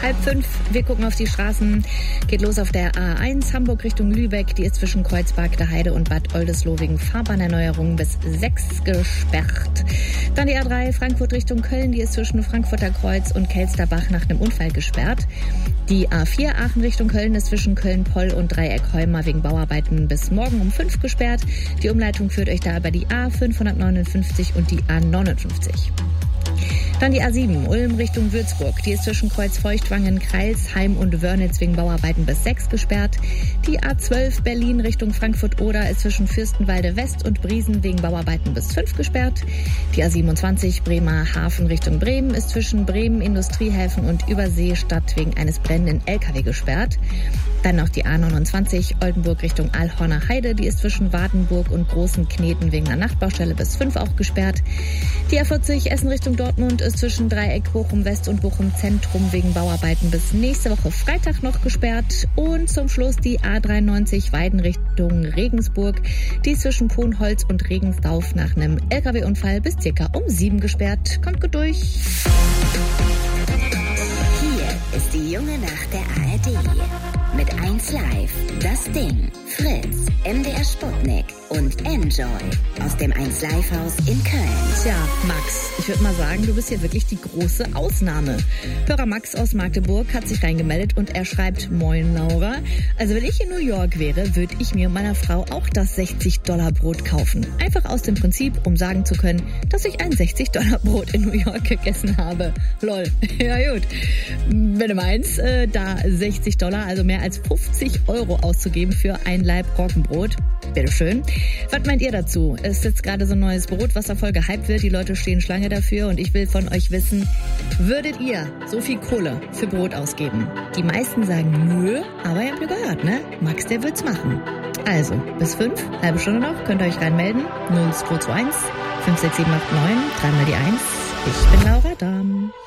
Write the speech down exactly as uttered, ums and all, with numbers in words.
Halb fünf, wir gucken auf die Straßen. Geht los auf der A eins, Hamburg Richtung Lübeck. Die ist zwischen Kreuzberg, der Heide und Bad Oldesloe wegen Fahrbahnerneuerung bis sechs gesperrt. Dann die A drei, Frankfurt Richtung Köln. Die ist zwischen Frankfurter Kreuz und Kelsterbach nach einem Unfall gesperrt. Die A vier, Aachen Richtung Köln, ist zwischen Köln-Poll und Dreieck-Heuma wegen Bauarbeiten bis morgen um fünf gesperrt. Die Umleitung führt euch da über die A fünfhundertneunundfünfzig und die A neunundfünfzig. Dann die A sieben, Ulm Richtung Würzburg. Die ist zwischen Kreuzfeuchtwangen, Kreilsheim und Wörnitz wegen Bauarbeiten bis sechs gesperrt. Die A zwölf, Berlin Richtung Frankfurt-Oder, ist zwischen Fürstenwalde West und Briesen wegen Bauarbeiten bis fünf gesperrt. Die A siebenundzwanzig, Bremerhaven Richtung Bremen, ist zwischen Bremen, Industriehäfen und Überseestadt wegen eines brennenden L K W gesperrt. Dann noch die A neunundzwanzig, Oldenburg Richtung Allhorner Heide. Die ist zwischen Wartenburg und Großen Kneten wegen einer Nachtbaustelle bis fünf auch gesperrt. Die A vierzig, Essen Richtung Dortmund, ist zwischen Dreieck Bochum West und Bochum Zentrum wegen Bauarbeiten bis nächste Woche Freitag noch gesperrt. Und zum Schluss die A dreiundneunzig, Weiden Richtung Regensburg. Die ist zwischen Ponholz und Regensdorf nach einem L K W-Unfall bis circa um sieben gesperrt. Kommt gut durch. Hier ist die junge Nacht der A R D. Mit eins Live, Das Ding, Fritz, M D R Sputnik und Enjoy aus dem eins Live Haus in Köln. Tja, Max, ich würde mal sagen, du bist hier wirklich die große Ausnahme. Hörer Max aus Magdeburg hat sich reingemeldet und er schreibt: Moin Laura, also wenn ich in New York wäre, würde ich mir und meiner Frau auch das sechzig Dollar Brot kaufen. Einfach aus dem Prinzip, um sagen zu können, dass ich ein sechzig Dollar Brot in New York gegessen habe. Lol, ja gut. Wenn du meinst, äh, da sechzig Dollar, also mehr als fünfzig Euro auszugeben für ein Laib Roggenbrot, bitteschön. Was meint ihr dazu? Es ist jetzt gerade so ein neues Brot, was da voll gehypt wird. Die Leute stehen Schlange dafür und ich will von euch wissen, würdet ihr so viel Kohle für Brot ausgeben? Die meisten sagen nö, aber ihr habt ja gehört, ne? Max, der wird's machen. Also, bis fünf, halbe Stunde noch, könnt ihr euch reinmelden. null zwei zwei eins, fünf sechs sieben acht neun, dreimal die eins. Ich bin Laura Dahm.